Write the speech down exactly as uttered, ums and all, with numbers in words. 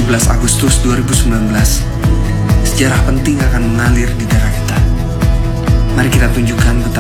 belas Agustus dua ribu sembilan belas, sejarah penting akan mengalir di darah kita. Mari kita tunjukkan betapa